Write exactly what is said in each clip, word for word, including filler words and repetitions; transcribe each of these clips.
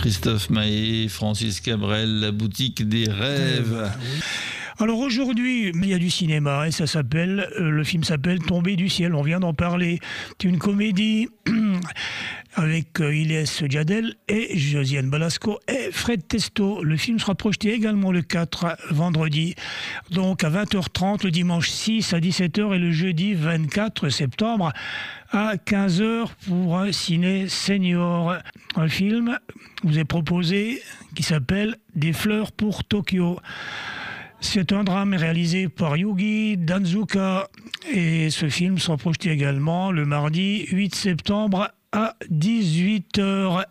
Christophe Mahé, Francis Cabrel, la boutique des rêves. Alors aujourd'hui, il y a du cinéma et ça s'appelle, euh, le film s'appelle Tombé du ciel, on vient d'en parler. C'est une comédie avec euh, Ilyes Djadel et Josiane Balasco et Fred Testo. Le film sera projeté également le quatre vendredi, donc à vingt heures trente, le dimanche six à dix-sept heures et le jeudi vingt-quatre septembre à quinze heures pour un ciné senior. Un film vous est proposé qui s'appelle Des fleurs pour Tokyo. C'est un drame réalisé par Yugi Danzuka et ce film sera projeté également le mardi huit septembre à dix-huit heures.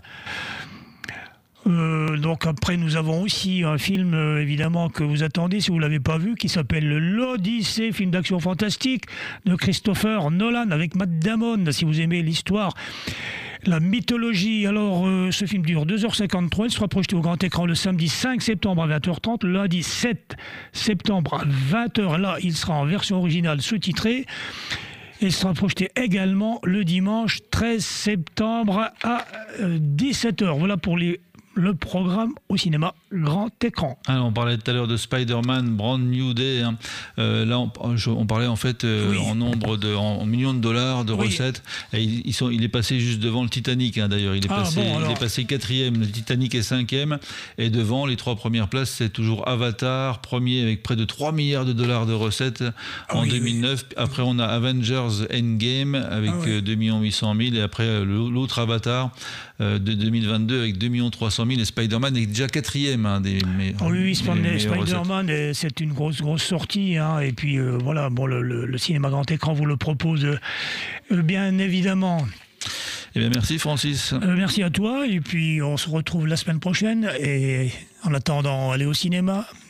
Euh, donc après nous avons aussi un film euh, évidemment que vous attendez si vous ne l'avez pas vu qui s'appelle l'Odyssée, film d'action fantastique de Christopher Nolan avec Matt Damon si vous aimez l'histoire, la mythologie. Alors euh, ce film dure deux heures cinquante-trois, il sera projeté au grand écran le samedi cinq septembre à vingt heures trente, le lundi sept septembre à vingt heures, là il sera en version originale sous-titrée. Il sera projeté également le dimanche treize septembre à dix-sept heures. Voilà pour les le programme au cinéma grand écran. Alors, on parlait tout à l'heure de Spider-Man Brand New Day. Hein. Euh, là, on, je, on parlait en fait euh, oui. en nombre de, en, en millions de dollars de oui. recettes. Et ils, ils sont, il est passé juste devant le Titanic. Hein, d'ailleurs, il est ah, passé, bon, il est passé quatrième. Le Titanic est cinquième. Et devant les trois premières places, c'est toujours Avatar, premier avec près de trois milliards de dollars de recettes ah, en oui, deux mille neuf. Oui. Après, on a Avengers Endgame avec ah, oui. deux millions huit cent mille. Et après, l'autre Avatar euh, de deux mille vingt-deux avec deux millions trois cent mille. Et Spider-Man est déjà quatrième. Hein, des, mais, oh, oui, oui Spider-Man, c'est une grosse, grosse sortie. Hein, et puis euh, voilà, bon, le, le, le cinéma grand écran vous le propose euh, bien évidemment. Eh bien, merci Francis. Euh, merci à toi. Et puis on se retrouve la semaine prochaine. Et en attendant, allez au cinéma.